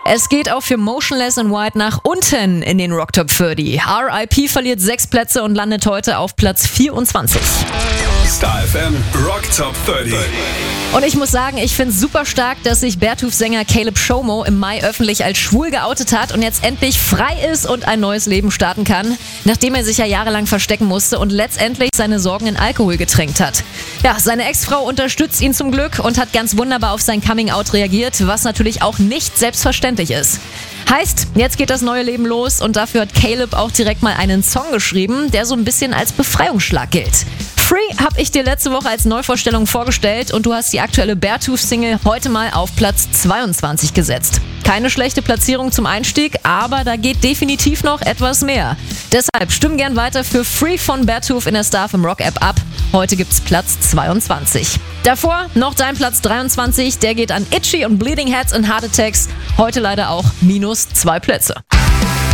Es geht auch für Motionless in White nach unten in den Rock Top 30. R.I.P. verliert 6 Plätze und landet heute auf Platz 24. Star FM Rock Top 30. Und ich muss sagen, ich finde es super stark, dass sich Beartooth-Sänger Caleb Shomo im Mai öffentlich als schwul geoutet hat und jetzt endlich frei ist und ein neues Leben starten kann, nachdem er sich ja jahrelang verstecken musste und letztendlich seine Sorgen in Alkohol getränkt hat. Ja, seine Ex-Frau unterstützt ihn zum Glück und hat ganz wunderbar auf sein Coming-out reagiert, was natürlich auch nicht selbstverständlich ist. Heißt, jetzt geht das neue Leben los und dafür hat Caleb auch direkt mal einen Song geschrieben, der so ein bisschen als Befreiungsschlag gilt. Free habe ich dir letzte Woche als Neuvorstellung vorgestellt und du hast die aktuelle Beartooth-Single heute mal auf Platz 22 gesetzt. Keine schlechte Platzierung zum Einstieg, aber da geht definitiv noch etwas mehr. Deshalb stimm gern weiter für Free von Beartooth in der Star FM Rock App ab. Heute gibt's Platz 22. Davor noch dein Platz 23, der geht an Itchy und Bleeding Heads and Heart Attacks. Heute leider auch -2 Plätze.